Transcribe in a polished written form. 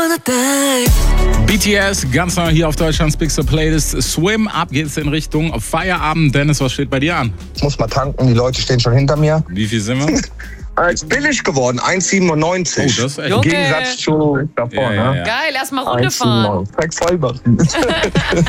BTS, ganz neu hier auf Deutschlands Bigster Playlist. Swim, ab geht's in Richtung Feierabend. Dennis, was steht bei dir an? Ich muss mal tanken, die Leute stehen schon hinter mir. Wie viel sind wir? Ist billig geworden, 1,97. Oh, das ist echt Im Gegensatz zu davor, Ja. ne? Geil, erstmal Runde fahren. 1,97. Voll machen.